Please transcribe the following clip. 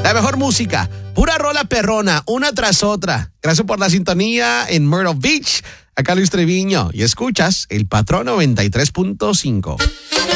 La mejor música, pura rola perrona, una tras otra. Gracias por la sintonía en Myrtle Beach. Acá Luis Treviño y escuchas El Patrón 93.5.